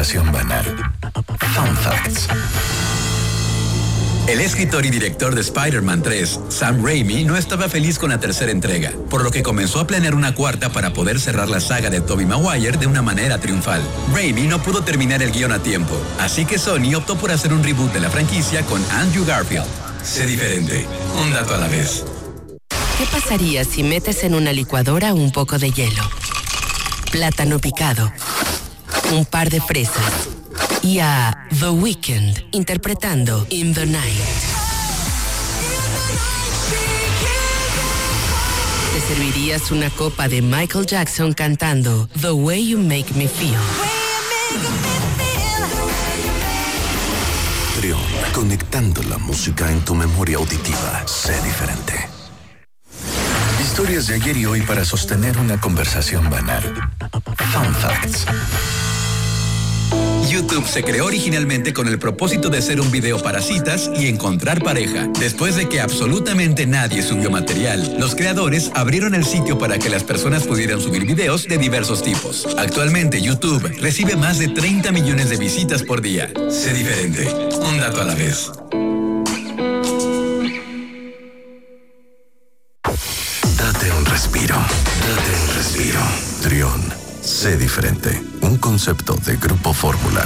conversación banal. Fun Facts. El escritor y director de Spider-Man 3, Sam Raimi, no estaba feliz con la tercera entrega, por lo que comenzó a planear una cuarta para poder cerrar la saga de Tobey Maguire de una manera triunfal. Raimi no pudo terminar el guión a tiempo, así que Sony optó por hacer un reboot de la franquicia con Andrew Garfield. Sé diferente, un dato a la vez. ¿Qué pasaría si metes en una licuadora un poco de hielo, plátano picado, un par de fresas y a The Weeknd interpretando In the Night? ¿Te servirías una copa de Michael Jackson cantando The Way You Make Me Feel? Trión, conectando la música en tu memoria auditiva. Sé diferente. Historias de ayer y hoy para sostener una conversación banal. Fun Facts. YouTube se creó originalmente con el propósito de ser un video para citas y encontrar pareja. Después de que absolutamente nadie subió material, los creadores abrieron el sitio para que las personas pudieran subir videos de diversos tipos. Actualmente YouTube recibe más de 30 millones de visitas por día. Sé diferente, un dato a la vez. Date un respiro, date un respiro. Trión. Sé diferente, un concepto de Grupo Fórmula.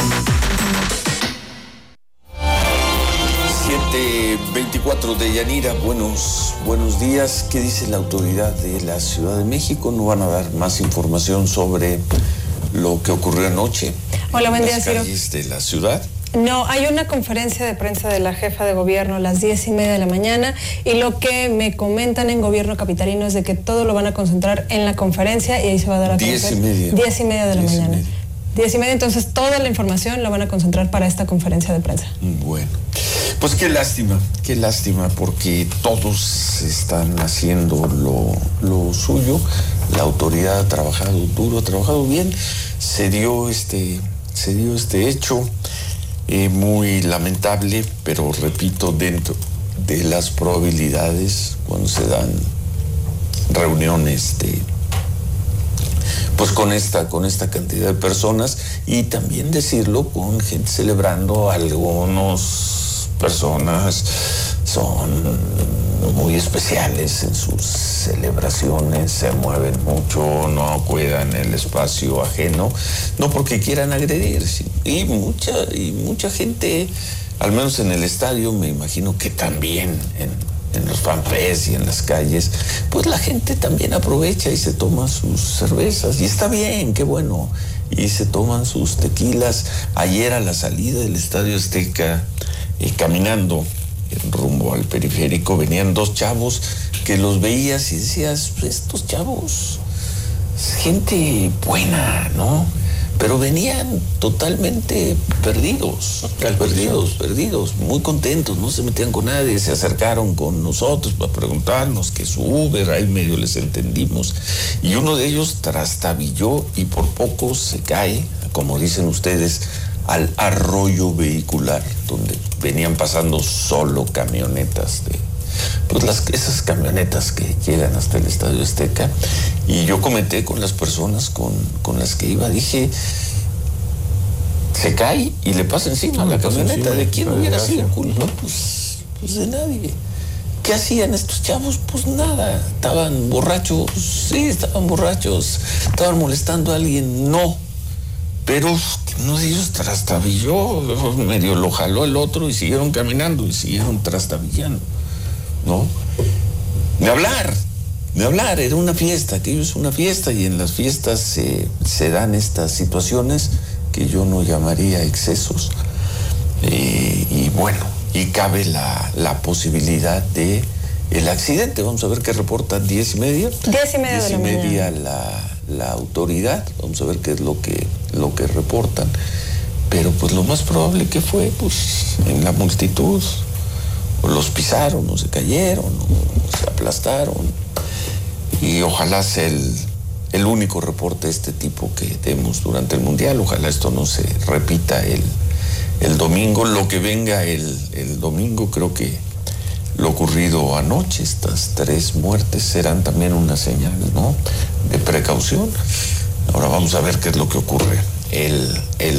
7:24 de Yanira, buenos días. ¿Qué dice la autoridad de la Ciudad de México? ¿No van a dar más información sobre lo que ocurrió anoche? Hola, buen día, en las calles de la ciudad? No, hay una conferencia de prensa de la jefa de gobierno a las 10:30 de la mañana y lo que me comentan en gobierno capitalino es de que todo lo van a concentrar en la conferencia y ahí se va a dar a conocer. 10:30. 10:30 de la mañana. 10:30, entonces toda la información la van a concentrar para esta conferencia de prensa. Bueno, pues qué lástima porque todos están haciendo lo suyo. La autoridad ha trabajado duro, ha trabajado bien. Se dio este hecho. Muy lamentable, pero repito, dentro de las probabilidades, cuando se dan reuniones pues con esta cantidad de personas, y también decirlo con gente celebrando, algunas personas son muy especiales en sus celebraciones, se mueven mucho, no cuidan el espacio ajeno, no porque quieran agredir, y mucha gente, al menos en el estadio, me imagino que también en los fanfests y en las calles, pues la gente también aprovecha y se toma sus cervezas, y está bien, qué bueno, y se toman sus tequilas. Ayer a la salida del Estadio Azteca, caminando rumbo al periférico, venían dos chavos que los veías y decías, estos chavos, gente buena, ¿no? Pero venían totalmente perdidos, muy contentos, no se metían con nadie, se acercaron con nosotros para preguntarnos qué es su Uber, ahí medio les entendimos, y uno de ellos trastabilló y por poco se cae, como dicen ustedes, al arroyo vehicular, donde venían pasando solo camionetas esas camionetas que llegan hasta el Estadio Azteca. Y yo comenté con las personas con las que iba, dije, se cae y le pasa encima la camioneta. ¿De quién hubiera sido culpa? Pues de nadie. ¿Qué hacían estos chavos? Pues nada, estaban borrachos, estaban molestando a alguien, no. Pero uno de ellos trastabilló, medio lo jaló el otro y siguieron caminando y siguieron trastabillando, ¿no? De hablar, era una fiesta, aquello es una fiesta, y en las fiestas se dan estas situaciones que yo no llamaría excesos. Y bueno, y cabe la posibilidad de el accidente. Vamos a ver qué reportan 10:30. 10:30 la autoridad. Vamos a ver qué es lo que reportan. Pero pues lo más probable que fue, pues, en la multitud, o los pisaron, o se cayeron, o se aplastaron. Y ojalá sea el único reporte de este tipo que demos durante el Mundial. Ojalá esto no se repita el domingo. Lo que venga el domingo, creo que lo ocurrido anoche, estas 3 muertes, serán también una señal, ¿no?, de precaución. Ahora vamos a ver qué es lo que ocurre el